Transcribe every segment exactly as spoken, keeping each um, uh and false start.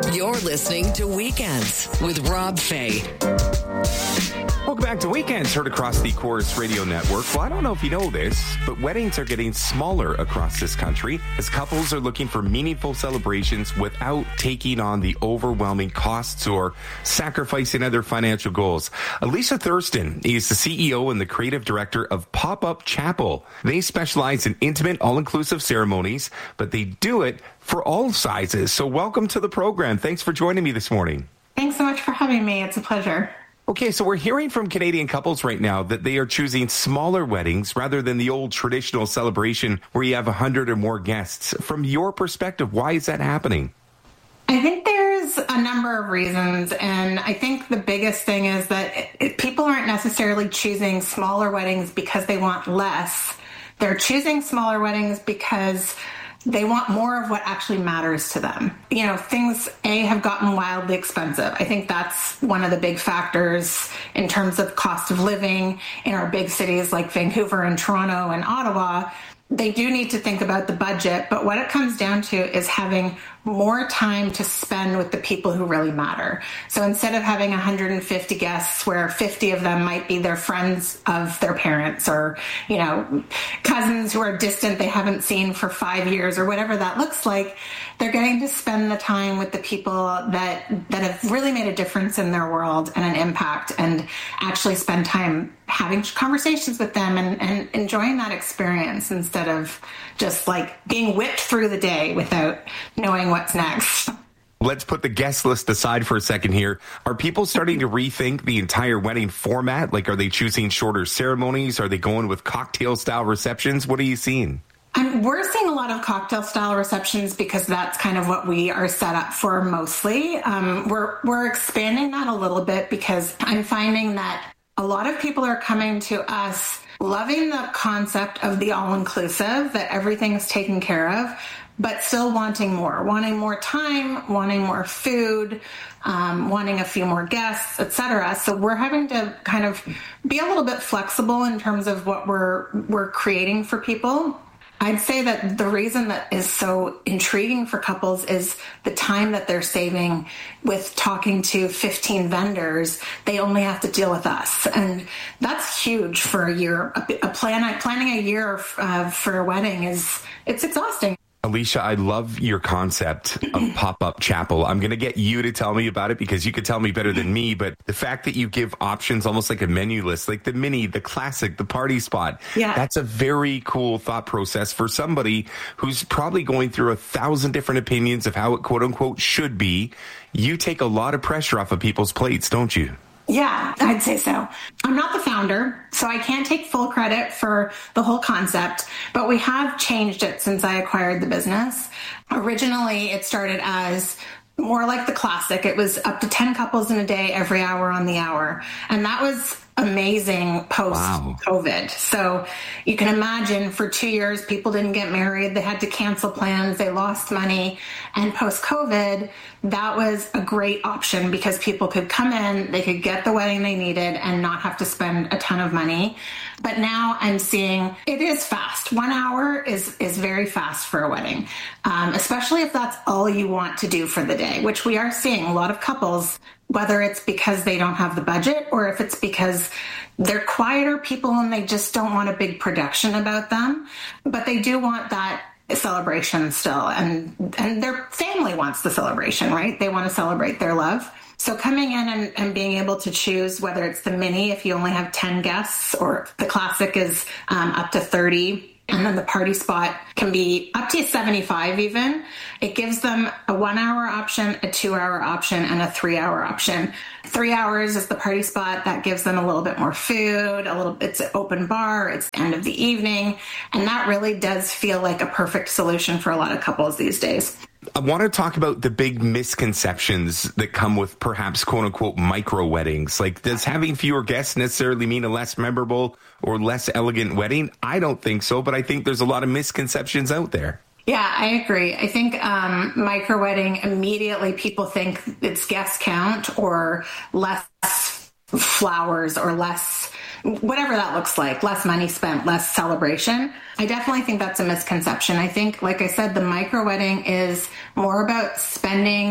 You're listening to Weekends with Rob Fay. Welcome back to Weekends, heard across the Chorus Radio Network. Well, I don't know if you know this, but weddings are getting smaller across this country as couples are looking for meaningful celebrations without taking on the overwhelming costs or sacrificing other financial goals. Alicia Thurston is the C E O and the creative director of Pop-Up Chapel. They specialize in intimate, all-inclusive ceremonies, but they do it for all sizes. So welcome to the program. Thanks for joining me this morning. Thanks so much for having me. It's a pleasure. Okay, so we're hearing from Canadian couples right now that they are choosing smaller weddings rather than the old traditional celebration where you have one hundred or more guests. From your perspective, why is that happening? I think there's a number of reasons, and I think the biggest thing is that it, it, people aren't necessarily choosing smaller weddings because they want less. They're choosing smaller weddings because they want more of what actually matters to them. You know, things, A, have gotten wildly expensive. I think that's one of the big factors in terms of cost of living in our big cities like Vancouver and Toronto and Ottawa. They do need to think about the budget, but what it comes down to is having more time to spend with the people who really matter. So instead of having one hundred fifty guests where fifty of them might be their friends of their parents or, you know, cousins who are distant they haven't seen for five years or whatever that looks like, they're getting to spend the time with the people that, that have really made a difference in their world and an impact, and actually spend time having conversations with them and, and enjoying that experience instead of just like being whipped through the day without knowing what's next. Let's put the guest list aside for a second here. Are people starting to rethink the entire wedding format? Like, are they choosing shorter ceremonies? Are they going with cocktail-style receptions? What are you seeing? Um, we're seeing a lot of cocktail-style receptions because that's kind of what we are set up for mostly. Um, we're we're expanding that a little bit because I'm finding that a lot of people are coming to us loving the concept of the all-inclusive, that everything's taken care of, but still wanting more, wanting more time, wanting more food, um, wanting a few more guests, et cetera. So we're having to kind of be a little bit flexible in terms of what we're we're creating for people. I'd say that the reason that is so intriguing for couples is the time that they're saving with talking to fifteen vendors. They only have to deal with us. And that's huge for a year. A, a plan, planning a year uh, for a wedding is, it's exhausting. Alicia, I love your concept of Pop-Up Chapel. I'm going to get you to tell me about it because you could tell me better than me, but the fact that you give options almost like a menu list, like the mini, the classic, the party spot, yeah. That's a very cool thought process for somebody who's probably going through a thousand different opinions of how it quote unquote should be. You take a lot of pressure off of people's plates, don't you? Yeah, I'd say so. I'm not the founder, so I can't take full credit for the whole concept, but we have changed it since I acquired the business. Originally, it started as more like the classic. It was up to ten couples in a day, every hour on the hour. And that was amazing post-COVID. Wow. So you can imagine for two years, people didn't get married. They had to cancel plans. They lost money. And post-COVID, that was a great option because people could come in, they could get the wedding they needed and not have to spend a ton of money. But now I'm seeing it is fast. One hour is, is very fast for a wedding, um, especially if that's all you want to do for the day, which we are seeing a lot of couples, whether it's because they don't have the budget or if it's because they're quieter people and they just don't want a big production about them, but they do want that celebration still. And, and their family wants the celebration, right? They want to celebrate their love. So coming in and, and being able to choose whether it's the mini, if you only have ten guests, or the classic is um, up to thirty, and then the party spot can be up to seventy-five even. It gives them a one-hour option, a two-hour option, and a three-hour option. Three hours is the party spot. That gives them a little bit more food, a little. It's an open bar. It's the end of the evening. And that really does feel like a perfect solution for a lot of couples these days. I want to talk about the big misconceptions that come with perhaps quote unquote micro weddings. Like, does having fewer guests necessarily mean a less memorable or less elegant wedding? I don't think so, but I think there's a lot of misconceptions out there. Yeah, I agree. I think um, micro wedding, immediately people think it's guest count or less flowers or less, whatever that looks like, less money spent, less celebration. I definitely think that's a misconception. I think, like I said, the micro wedding is more about spending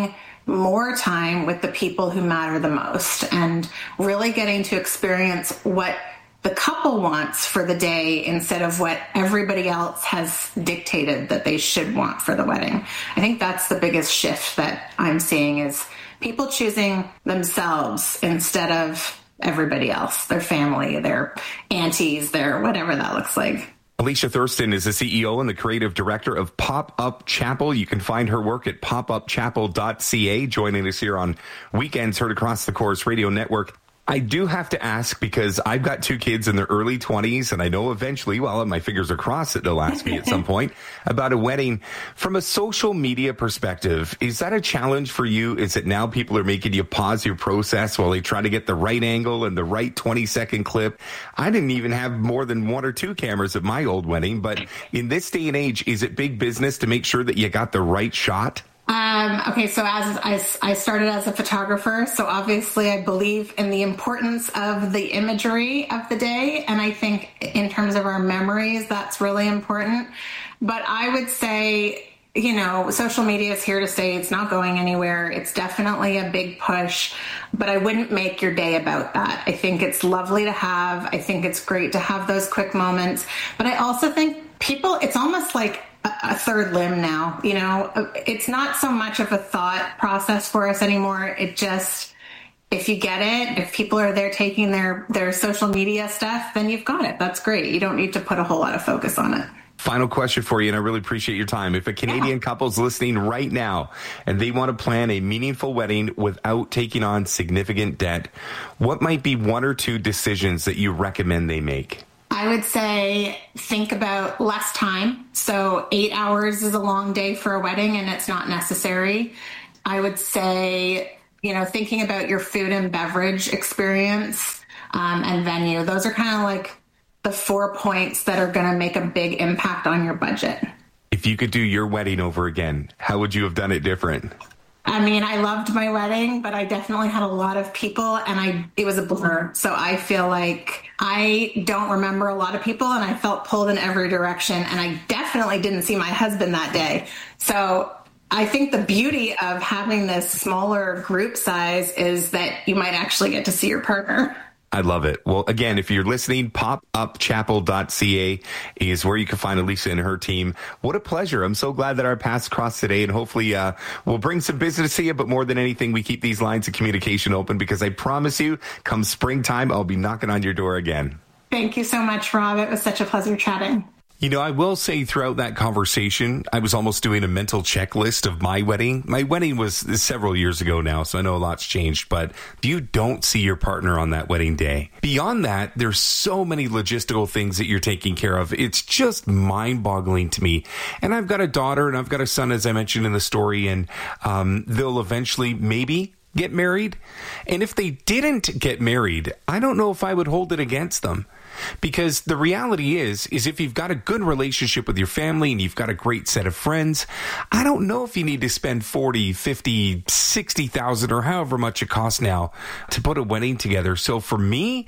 more time with the people who matter the most and really getting to experience what the couple wants for the day instead of what everybody else has dictated that they should want for the wedding. I think that's the biggest shift that I'm seeing is people choosing themselves instead of everybody else, their family, their aunties, their whatever that looks like. Alicia Thurston is the C E O and the creative director of Pop-Up Chapel. You can find her work at pop up chapel dot c a. Joining us here on Weekends Heard Across the Chorus Radio Network. I do have to ask because I've got two kids in their early twenties, and I know eventually, well, my fingers are crossed that they'll ask me at some point about a wedding. From a social media perspective, is that a challenge for you? Is it now people are making you pause your process while they try to get the right angle and the right twenty-second clip? I didn't even have more than one or two cameras at my old wedding, but in this day and age, is it big business to make sure that you got the right shot? Um, okay, so as I, I started as a photographer, so obviously I believe in the importance of the imagery of the day, and I think in terms of our memories, that's really important. But I would say, you know, social media is here to stay. It's not going anywhere. It's definitely a big push, but I wouldn't make your day about that. I think it's lovely to have. I think it's great to have those quick moments, but I also think people, it's almost like a third limb now, you know, it's not so much of a thought process for us anymore. It just, if you get it, if people are there taking their, their social media stuff, then you've got it. That's great. You don't need to put a whole lot of focus on it. Final question for you, and I really appreciate your time. If a Canadian yeah. couple's listening right now and they want to plan a meaningful wedding without taking on significant debt, what might be one or two decisions that you recommend they make? I would say think about less time. So eight hours is a long day for a wedding and it's not necessary. I would say, you know, thinking about your food and beverage experience um, and venue. Those are kind of like the four points that are going to make a big impact on your budget. If you could do your wedding over again, how would you have done it different? I mean, I loved my wedding, but I definitely had a lot of people and I it was a blur. So I feel like I don't remember a lot of people and I felt pulled in every direction. And I definitely didn't see my husband that day. So I think the beauty of having this smaller group size is that you might actually get to see your partner. I love it. Well, again, if you're listening, pop up chapel dot c a is where you can find Alicia and her team. What a pleasure. I'm so glad that our paths crossed today, and hopefully uh, we'll bring some business to you. But more than anything, we keep these lines of communication open because I promise you, come springtime, I'll be knocking on your door again. Thank you so much, Rob. It was such a pleasure chatting. You know, I will say throughout that conversation, I was almost doing a mental checklist of my wedding. My wedding was several years ago now, so I know a lot's changed, but you don't see your partner on that wedding day. Beyond that, there's so many logistical things that you're taking care of. It's just mind-boggling to me. And I've got a daughter and I've got a son, as I mentioned in the story, and um, they'll eventually maybe get married. And if they didn't get married, I don't know if I would hold it against them. Because the reality is, is if you've got a good relationship with your family and you've got a great set of friends, I don't know if you need to spend forty, fifty, sixty thousand or however much it costs now to put a wedding together. So for me,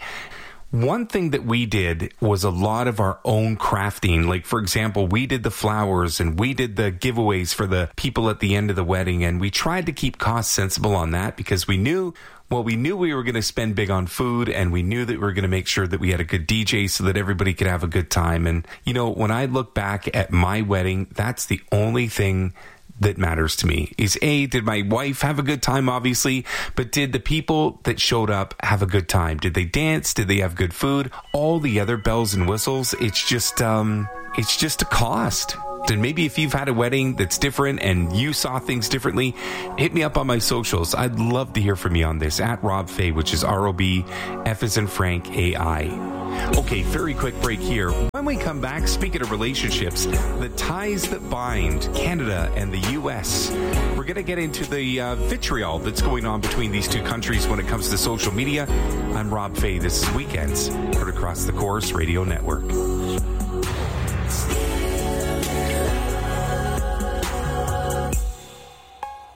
one thing that we did was a lot of our own crafting. Like, for example, we did the flowers and we did the giveaways for the people at the end of the wedding. And we tried to keep cost sensible on that because we knew Well, we knew we were going to spend big on food, and we knew that we were going to make sure that we had a good D J so that everybody could have a good time. And, you know, when I look back at my wedding, that's the only thing that matters to me is, A, did my wife have a good time, obviously, but did the people that showed up have a good time? Did they dance? Did they have good food? All the other bells and whistles, it's just, um, it's just a cost. And maybe if you've had a wedding that's different and you saw things differently, hit me up on my socials. I'd love to hear from you on this at Rob Fay, which is R O B F as in Frank A I. Okay, very quick break here. When we come back, speaking of relationships, the ties that bind Canada and the U S, we're going to get into the uh, vitriol that's going on between these two countries when it comes to social media. I'm Rob Fay. This is Weekends, heard across the Chorus Radio Network.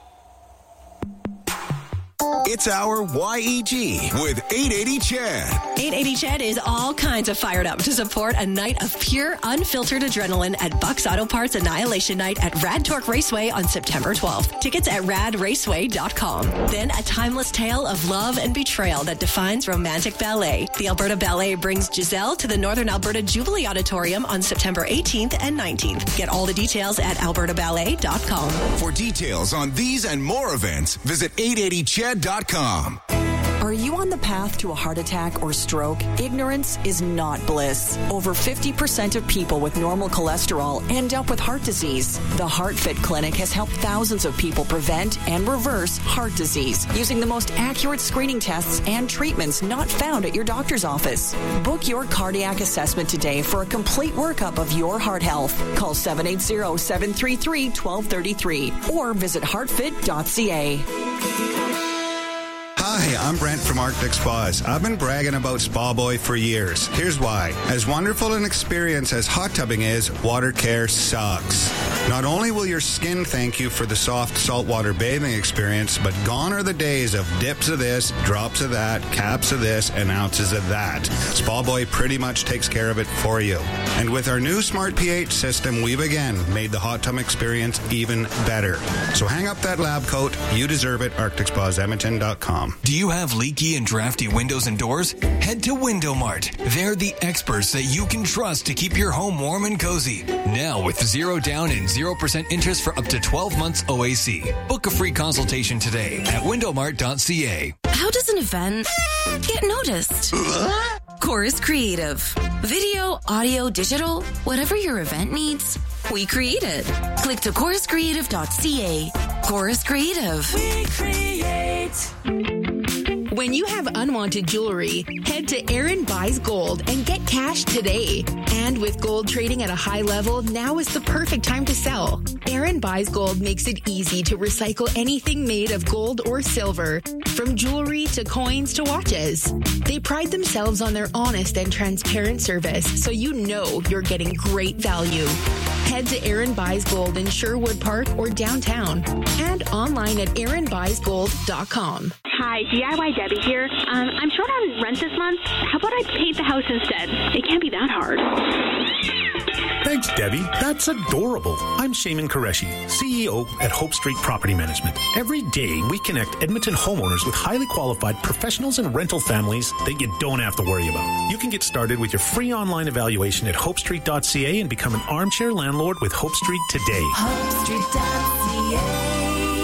It's our Y E G with eight eighty Chad. eight eighty C H E D is all kinds of fired up to support a night of pure, unfiltered adrenaline at Buck's Auto Parts Annihilation Night at Rad Torque Raceway on September twelfth. Tickets at rad raceway dot com. Then a timeless tale of love and betrayal that defines romantic ballet. The Alberta Ballet brings Giselle to the Northern Alberta Jubilee Auditorium on September eighteenth and nineteenth. Get all the details at alberta ballet dot com. For details on these and more events, visit eight eighty C H E D dot com. Are you on the path to a heart attack or stroke? Ignorance is not bliss. Over fifty percent of people with normal cholesterol end up with heart disease. The HeartFit Clinic has helped thousands of people prevent and reverse heart disease using the most accurate screening tests and treatments not found at your doctor's office. Book your cardiac assessment today for a complete workup of your heart health. Call seven eight zero, seven three three, one two three three or visit heart fit dot c a. Hi, I'm Brent from Arctic Spas. I've been bragging about Spa Boy for years. Here's why. As wonderful an experience as hot tubbing is, water care sucks. Not only will your skin thank you for the soft saltwater bathing experience, but gone are the days of dips of this, drops of that, caps of this, and ounces of that. Spa Boy pretty much takes care of it for you. And with our new Smart pH system, we've again made the hot tub experience even better. So hang up that lab coat. You deserve it. arctic spas edmonton dot com. Do you have leaky and drafty windows and doors? Head to Window Mart. They're the experts that you can trust to keep your home warm and cozy. Now with zero down and zero percent interest for up to twelve months O A C. Book a free consultation today at window mart dot c a. How does an event get noticed? Chorus Creative. Video, audio, digital, whatever your event needs, we create it. Click to chorus creative dot c a. Chorus Creative. We create. When you have unwanted jewelry, head to Aaron Buys Gold and get cash today. And with gold trading at a high level, now is the perfect time to sell. Aaron Buys Gold makes it easy to recycle anything made of gold or silver, from jewelry to coins to watches. They pride themselves on their honest and transparent service, so you know you're getting great value. Head to Aaron Buys Gold in Sherwood Park or downtown, and online at aaron buys gold dot com. Hi, D I Y Debbie here. Um, I'm short on rent this month. How about I paint the house instead? It can't be that hard. Thanks, Debbie. That's adorable. I'm Shaman Qureshi, C E O at Hope Street Property Management. Every day, we connect Edmonton homeowners with highly qualified professionals and rental families that you don't have to worry about. You can get started with your free online evaluation at hope street dot c a and become an armchair landlord with Hope Street today. hope street dot c a.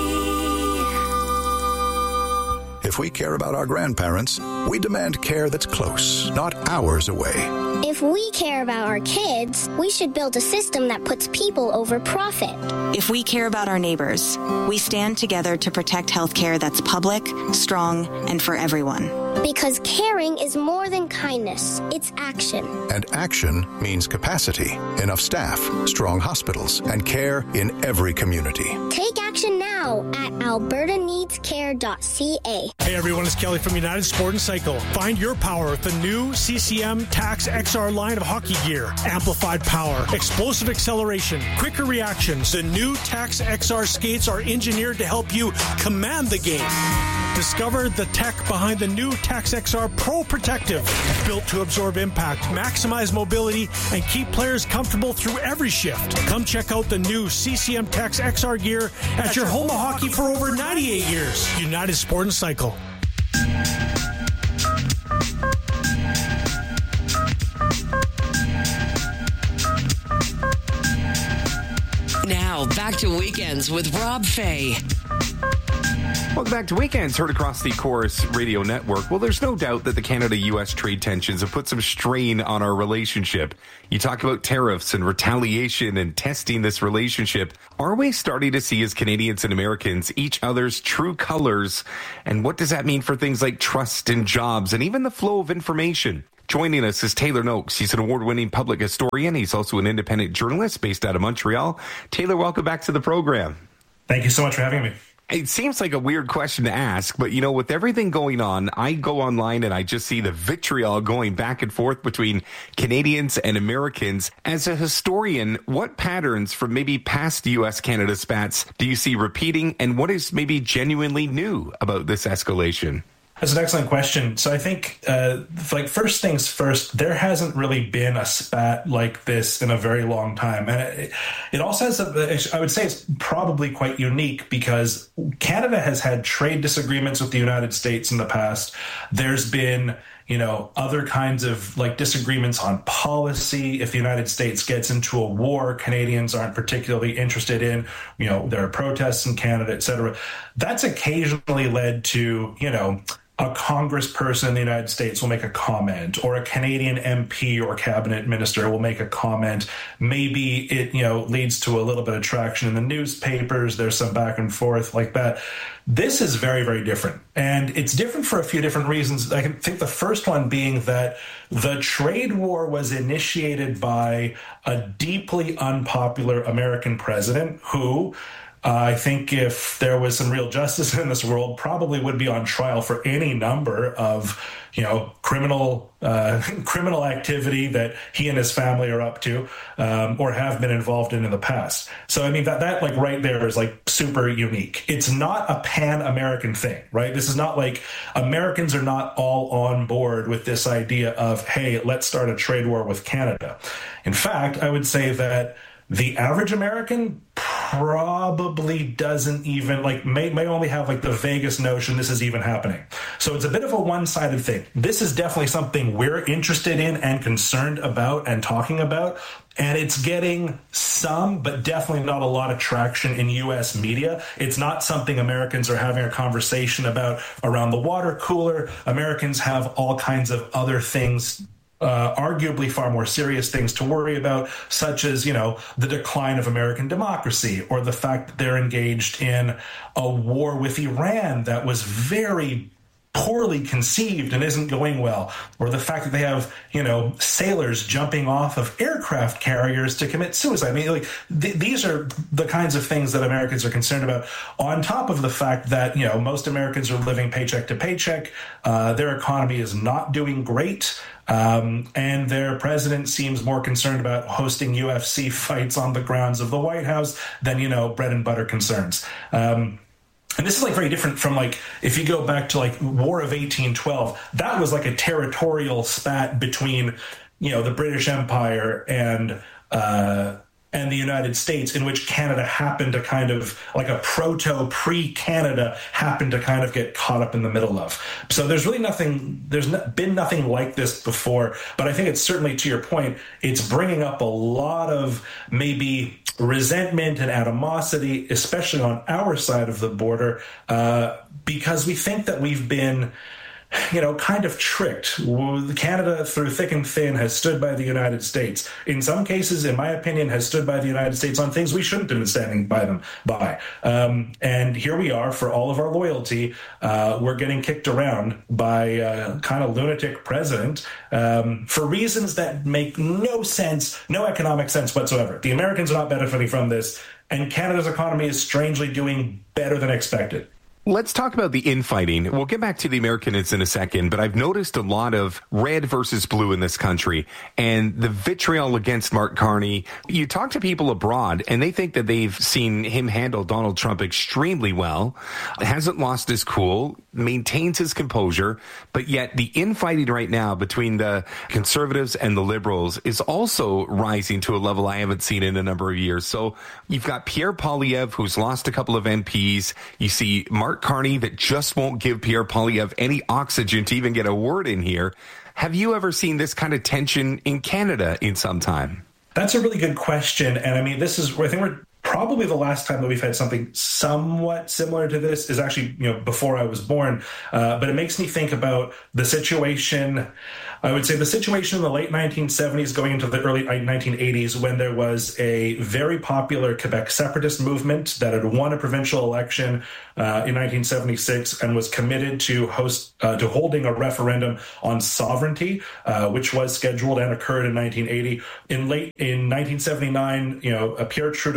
If we care about our grandparents, we demand care that's close, not hours away. If we care about our kids, we should build a system that puts people over profit. If we care about our neighbors, we stand together to protect healthcare that's public, strong, and for everyone. Because caring is more than kindness, it's action. And action means capacity, enough staff, strong hospitals, and care in every community. Take action now at alberta needs care dot c a. Hey everyone, it's Kelly from United Sport and Cycle. Find your power with the new C C M Tax X R line of hockey gear. Amplified power, explosive acceleration, quicker reactions. The new Tax X R skates are engineered to help you command the game. Discover the tech behind the new Tax X R Pro Protective, built to absorb impact, maximize mobility, and keep players comfortable through every shift. Come check out the new C C M Tax X R gear at your home of hockey for over ninety-eight years. United Sport and Cycle. Now, back to Weekends with Rob Fay. Welcome back to Weekends, heard across the Chorus Radio Network. Well, there's no doubt that the Canada-U S trade tensions have put some strain on our relationship. You talk about tariffs and retaliation and testing this relationship. Are we starting to see, as Canadians and Americans, each other's true colors? And what does that mean for things like trust and jobs and even the flow of information? Joining us is Taylor Noakes. He's an award-winning public historian. He's also an independent journalist based out of Montreal. Taylor, welcome back to the program. Thank you so much for having me. It seems like a weird question to ask, but, you know, with everything going on, I go online and I just see the vitriol going back and forth between Canadians and Americans. As a historian, what patterns from maybe past U S Canada spats do you see repeating, and what is maybe genuinely new about this escalation? That's an excellent question. So I think, uh, like, first things first, there hasn't really been a spat like this in a very long time. And it, it also has, a, I would say it's probably quite unique because Canada has had trade disagreements with the United States in the past. There's been, you know, other kinds of like disagreements on policy. If the United States gets into a war, Canadians aren't particularly interested in, you know, there are protests in Canada, et cetera. That's occasionally led to, you know, a congressperson in the United States will make a comment, or a Canadian M P or cabinet minister will make a comment. Maybe it, you know, leads to a little bit of traction in the newspapers. There's some back and forth like that. This is very, very different. And it's different for a few different reasons. I think the first one being that the trade war was initiated by a deeply unpopular American president who, Uh, I think if there was some real justice in this world, probably would be on trial for any number of, you know, criminal uh, criminal activity that he and his family are up to, um, or have been involved in in the past. So, I mean, that, that like right there is like super unique. It's not a pan-American thing, right? This is not like Americans are not all on board with this idea of, hey, let's start a trade war with Canada. In fact, I would say that the average American probably doesn't even, like, may, may only have, like, the vaguest notion this is even happening. So it's a bit of a one-sided thing. This is definitely something we're interested in and concerned about and talking about, and it's getting some, but definitely not a lot of traction in U S media. It's not something Americans are having a conversation about around the water cooler. Americans have all kinds of other things, Uh, arguably far more serious things to worry about, such as, you know, the decline of American democracy, or the fact that they're engaged in a war with Iran that was very poorly conceived and isn't going well, or the fact that they have, you know, sailors jumping off of aircraft carriers to commit suicide. I mean, like, th- these are the kinds of things that Americans are concerned about, on top of the fact that, you know, most Americans are living paycheck to paycheck. Uh, their economy is not doing great. Um, and their president seems more concerned about hosting U F C fights on the grounds of the White House than, you know, bread and butter concerns. Um, and this is like very different from, like, if you go back to like War of eighteen twelve, that was like a territorial spat between, you know, the British Empire and, uh, and the United States, in which Canada happened to kind of, like a proto pre-Canada happened to kind of get caught up in the middle of. So there's really nothing, there's no, been nothing like this before, but I think it's certainly, to your point, it's bringing up a lot of maybe resentment and animosity, especially on our side of the border, uh, because we think that we've been, you know, kind of tricked. Canada, through thick and thin, has stood by the United States. In some cases, in my opinion, has stood by the United States on things we shouldn't have been standing by them by. Um, and here we are, for all of our loyalty, uh, we're getting kicked around by a kind of lunatic president um, for reasons that make no sense, no economic sense whatsoever. The Americans are not benefiting from this, and Canada's economy is strangely doing better than expected. Let's talk about the infighting. We'll get back to the Americanists in a second, but I've noticed a lot of red versus blue in this country, and the vitriol against Mark Carney. You talk to people abroad, and they think that they've seen him handle Donald Trump extremely well, hasn't lost his cool, maintains his composure, but yet the infighting right now between the conservatives and the liberals is also rising to a level I haven't seen in a number of years. So you've got Pierre Poilievre, who's lost a couple of M Ps. You see Mark Carney that just won't give Pierre Poilievre any oxygen to even get a word in here. Have you ever seen this kind of tension in Canada in some time? That's a really good question. And I mean, this is, I think we're probably the last time that we've had something somewhat similar to this is actually, you know, before I was born. Uh, but it makes me think about the situation, I would say the situation in the late nineteen seventies going into the early nineteen eighties, when there was a very popular Quebec separatist movement that had won a provincial election uh, in nineteen seventy-six and was committed to host uh, to holding a referendum on sovereignty, uh, which was scheduled and occurred in nineteen eighty. In late in nineteen seventy-nine, you know, Pierre Trudeau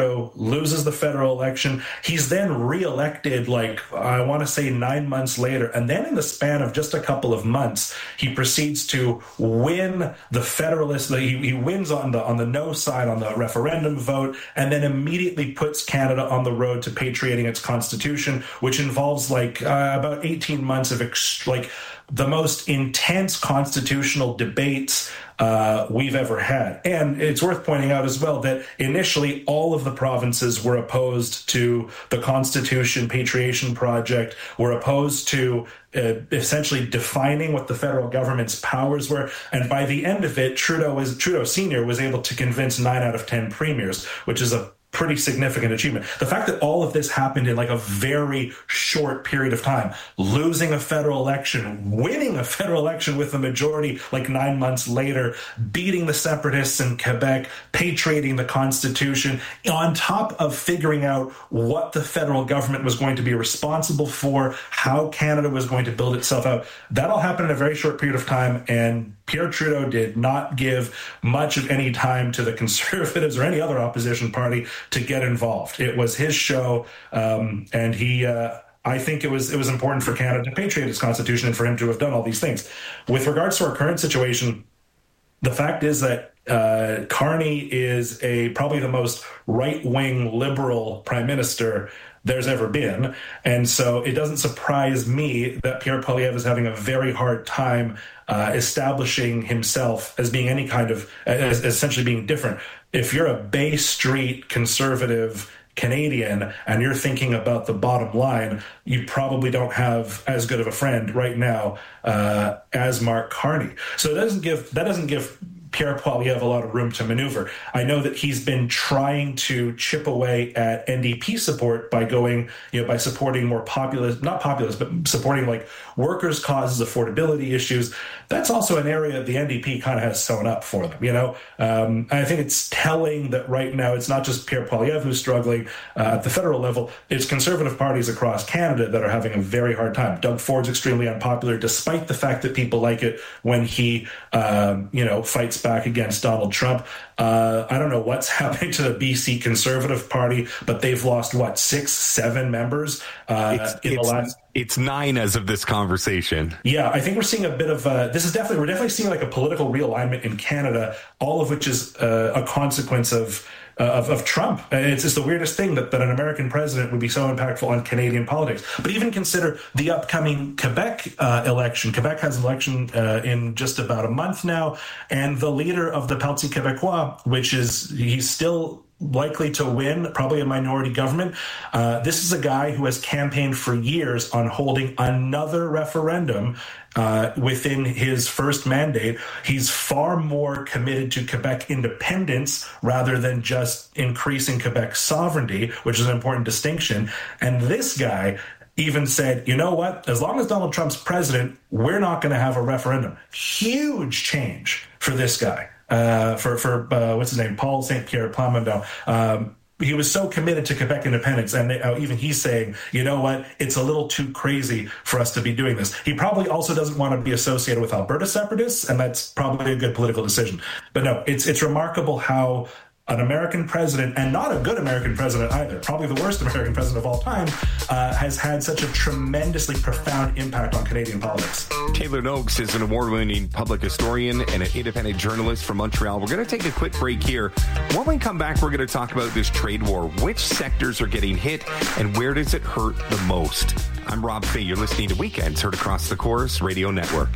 loses the federal election. He's then reelected, like, I want to say nine months later. And then in the span of just a couple of months, he proceeds to win the Federalist. He, he wins on the on the no side on the referendum vote, and then immediately puts Canada on the road to patriating its constitution, which involves like uh, about eighteen months of ex- like the most intense constitutional debates uh, we've ever had. And it's worth pointing out as well that initially all of the provinces were opposed to the Constitution Patriation Project, were opposed to uh, essentially defining what the federal government's powers were. And by the end of it, Trudeau was Trudeau Senior was able to convince nine out of ten premiers, which is a pretty significant achievement. The fact that all of this happened in like a very short period of time, losing a federal election, winning a federal election with a majority like nine months later, beating the separatists in Quebec, patriating the Constitution, on top of figuring out what the federal government was going to be responsible for, how Canada was going to build itself out. That all happened in a very short period of time, and Pierre Trudeau did not give much of any time to the Conservatives or any other opposition party to get involved. It was his show, um, and he, uh, I think it was it was important for Canada to patriate its constitution and for him to have done all these things. With regards to our current situation, the fact is that uh, Carney is a probably the most right-wing liberal prime minister there's ever been. And so it doesn't surprise me that Pierre Poilievre is having a very hard time uh, establishing himself as being any kind of, as essentially being different. If you're a Bay Street conservative Canadian and you're thinking about the bottom line, you probably don't have as good of a friend right now uh, as Mark Carney. So it doesn't give, that doesn't give Pierre Poilievre a lot of room to maneuver. I know that he's been trying to chip away at N D P support by going, you know, by supporting more populist, not populist, but supporting like workers' causes, affordability issues. That's also an area the N D P kind of has sewn up for them, you know. Um, and I think it's telling that right now it's not just Pierre Poilievre who's struggling uh, at the federal level. It's conservative parties across Canada that are having a very hard time. Doug Ford's extremely unpopular, despite the fact that people like it when he, um, you know, fights back against Donald Trump. Uh, I don't know what's happening to the B C Conservative Party, but they've lost, what, six, seven members uh, it's, in it's, the last... It's nine as of this conversation. Yeah, I think we're seeing a bit of... Uh, this is definitely... We're definitely seeing like a political realignment in Canada, all of which is uh, a consequence of... Uh, of, of Trump. It's just the weirdest thing that, that an American president would be so impactful on Canadian politics. But even consider the upcoming Quebec uh, election. Quebec has an election uh, in just about a month now, and the leader of the Parti Québécois, which is, he's still likely to win, probably a minority government. Uh, this is a guy who has campaigned for years on holding another referendum uh, within his first mandate. He's far more committed to Quebec independence rather than just increasing Quebec's sovereignty, which is an important distinction. And this guy even said, you know what, as long as Donald Trump's president, we're not going to have a referendum. Huge change for this guy. Uh, for, for uh, what's his name, Paul Saint Pierre Plamondon. Um, he was so committed to Quebec independence, and they, uh, even he's saying, you know what, it's a little too crazy for us to be doing this. He probably also doesn't want to be associated with Alberta separatists, and that's probably a good political decision. But no, it's it's remarkable how an American president, and not a good American president either, probably the worst American president of all time, uh, has had such a tremendously profound impact on Canadian politics. Taylor Noakes is an award-winning public historian and an independent journalist from Montreal. We're going to take a quick break here. When we come back, we're going to talk about this trade war. Which sectors are getting hit, and where does it hurt the most? I'm Rob Fay. You're listening to Weekends heard across the Chorus Radio Network.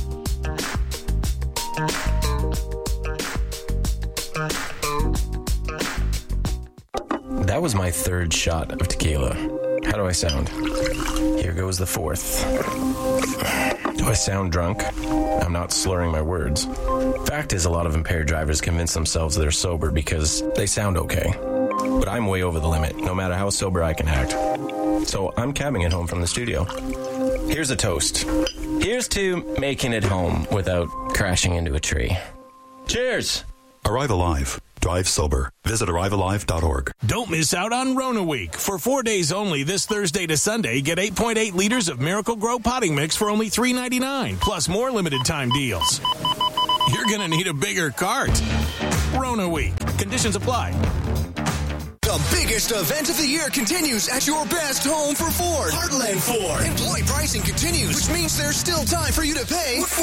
That was my third shot of tequila. How do I sound? Here goes the fourth. Do I sound drunk? I'm not slurring my words. Fact is, a lot of impaired drivers convince themselves they're sober because they sound okay. But I'm way over the limit, no matter how sober I can act. So I'm cabbing it home from the studio. Here's a toast. Here's to making it home without crashing into a tree. Cheers! Arrive Alive. Drive sober. Visit arrive alive dot org. Don't miss out on Rona Week. For four days only, this Thursday to Sunday, get eight point eight liters of Miracle Grow potting mix for only three ninety-nine, plus more limited time deals. You're going to need a bigger cart. Rona Week. Conditions apply. The biggest event of the year continues at your best home for Ford. Heartland Ford. Employee pricing continues, which means there's still time for you to pay